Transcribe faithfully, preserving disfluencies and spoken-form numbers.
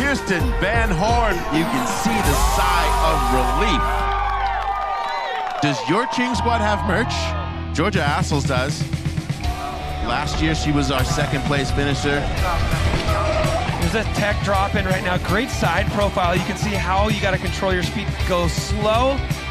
Kirsten Van Horn. You can see the sigh of relief. Does your Ching Squad have merch? Georgia Assels does. Last year, she was our second place finisher. There's a tech drop in right now. Great side profile. You can see how you got to control your speed. Go slow